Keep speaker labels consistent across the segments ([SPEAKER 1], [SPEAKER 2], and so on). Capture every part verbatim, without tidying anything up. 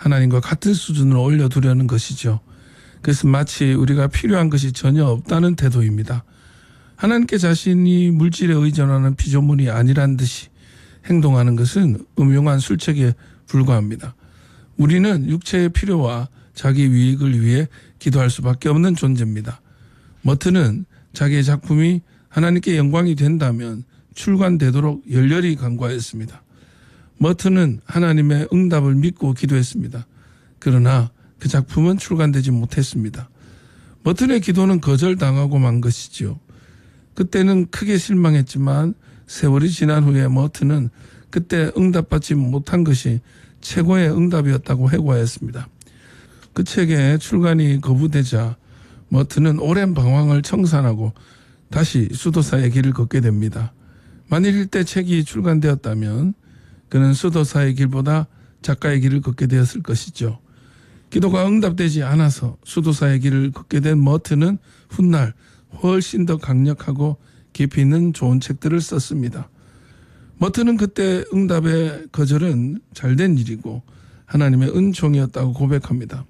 [SPEAKER 1] 하나님과 같은 수준으로 올려두려는 것이죠. 그래서 마치 우리가 필요한 것이 전혀 없다는 태도입니다. 하나님께 자신이 물질에 의존하는 피조물이 아니란 듯이 행동하는 것은 음흉한 술책에 불과합니다. 우리는 육체의 필요와 자기 유익을 위해 기도할 수밖에 없는 존재입니다. 머트는 자기의 작품이 하나님께 영광이 된다면 출간되도록 열렬히 간구하였습니다. 머트는 하나님의 응답을 믿고 기도했습니다. 그러나 그 작품은 출간되지 못했습니다. 머튼의 기도는 거절당하고 만 것이지요. 그때는 크게 실망했지만 세월이 지난 후에 머튼은 그때 응답받지 못한 것이 최고의 응답이었다고 회고하였습니다. 그 책의 출간이 거부되자 머튼은 오랜 방황을 청산하고 다시 수도사의 길을 걷게 됩니다. 만일 이때 책이 출간되었다면 그는 수도사의 길보다 작가의 길을 걷게 되었을 것이죠. 기도가 응답되지 않아서 수도사의 길을 걷게 된 머튼은 훗날 훨씬 더 강력하고 깊이 있는 좋은 책들을 썼습니다. 머튼은 그때 응답의 거절은 잘된 일이고 하나님의 은총이었다고 고백합니다.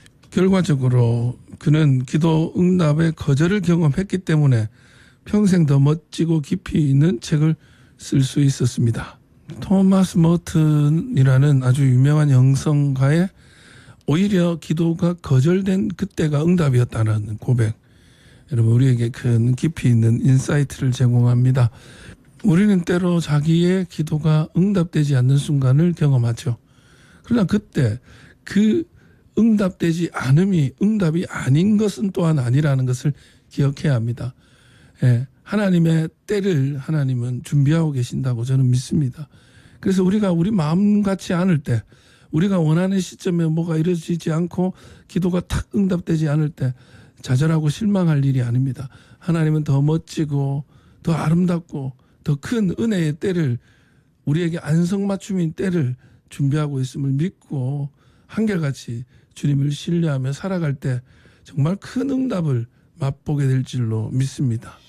[SPEAKER 1] 결과적으로 그는 기도 응답의 거절을 경험했기 때문에 평생 더 멋지고 깊이 있는 책을 쓸 수 있었습니다. 토마스 머튼이라는 아주 유명한 영성가의 오히려 기도가 거절된 그때가 응답이었다는 고백, 여러분 우리에게 큰 깊이 있는 인사이트를 제공합니다. 우리는 때로 자기의 기도가 응답되지 않는 순간을 경험하죠. 그러나 그때 그 응답되지 않음이 응답이 아닌 것은 또한 아니라는 것을 기억해야 합니다. 예, 하나님의 때를 하나님은 준비하고 계신다고 저는 믿습니다. 그래서 우리가 우리 마음 같지 않을 때, 우리가 원하는 시점에 뭐가 이루어지지 않고 기도가 탁 응답되지 않을 때 좌절하고 실망할 일이 아닙니다. 하나님은 더 멋지고 더 아름답고 더 큰 은혜의 때를, 우리에게 안성맞춤인 때를 준비하고 있음을 믿고 한결같이 주님을 신뢰하며 살아갈 때 정말 큰 응답을 맛보게 될 줄로 믿습니다.